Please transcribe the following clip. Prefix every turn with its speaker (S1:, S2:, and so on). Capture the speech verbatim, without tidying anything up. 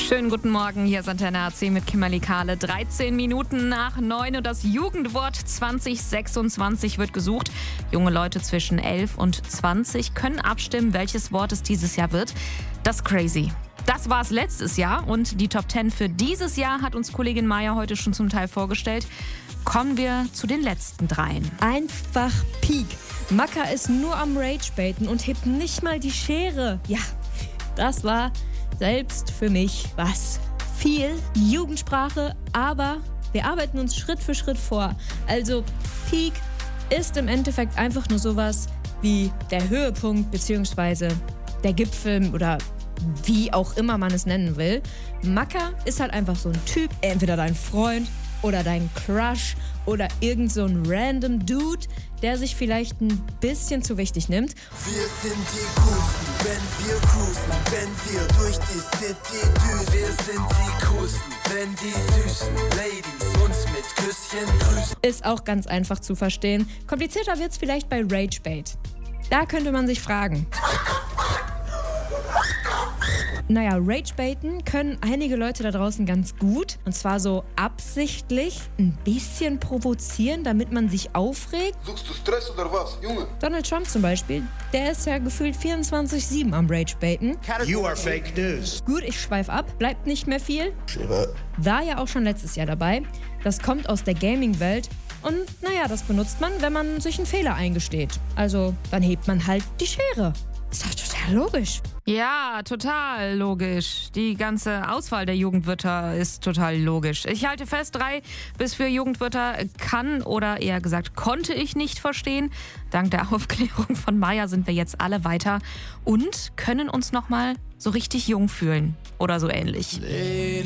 S1: Schönen guten Morgen, hier ist Antenne A C mit Kimberly Kahle. dreizehn Minuten nach neun und das Jugendwort zwanzig sechsundzwanzig wird gesucht. Junge Leute zwischen elf und zwanzig können abstimmen, welches Wort es dieses Jahr wird. Das ist crazy. Das war es letztes Jahr und die Top zehn für dieses Jahr hat uns Kollegin Maya heute schon zum Teil vorgestellt. Kommen wir zu den letzten dreien.
S2: Einfach Peak. Maka ist nur am Ragebaiten und hebt nicht mal die Schere. Ja, das war selbst für mich was. Viel Jugendsprache, aber wir arbeiten uns Schritt für Schritt vor. Also Peak ist im Endeffekt einfach nur sowas wie der Höhepunkt bzw. der Gipfel oder wie auch immer man es nennen will. Maka ist halt einfach so ein Typ, entweder dein Freund oder dein Crush oder irgend so ein random Dude, der sich vielleicht ein bisschen zu wichtig nimmt.
S3: Wir sind die Coolsten, wenn wir cruisen, wenn wir durch die City düsen. Wir sind die Coolsten, wenn die süßen Ladies uns mit Küsschen grüßen.
S2: Ist auch ganz einfach zu verstehen. Komplizierter wird's vielleicht bei Ragebait. Da könnte man sich fragen. Naja, Ragebaiten können einige Leute da draußen ganz gut. Und zwar so absichtlich ein bisschen provozieren, damit man sich aufregt.
S4: Suchst du Stress oder was, Junge?
S2: Donald Trump zum Beispiel, der ist ja gefühlt vierundzwanzig sieben am Ragebaiten.
S5: You are fake news.
S2: Gut, ich schweif ab, bleibt nicht mehr viel. War ja auch schon letztes Jahr dabei. Das kommt aus der Gaming-Welt. Und naja, das benutzt man, wenn man sich einen Fehler eingesteht. Also, dann hebt man halt die Schere. Ist doch total logisch.
S1: Ja, total logisch. Die ganze Auswahl der Jugendwörter ist total logisch. Ich halte fest, drei bis vier Jugendwörter kann oder eher gesagt konnte ich nicht verstehen. Dank der Aufklärung von Maya sind wir jetzt alle weiter und können uns nochmal so richtig jung fühlen oder so ähnlich.
S3: Lady,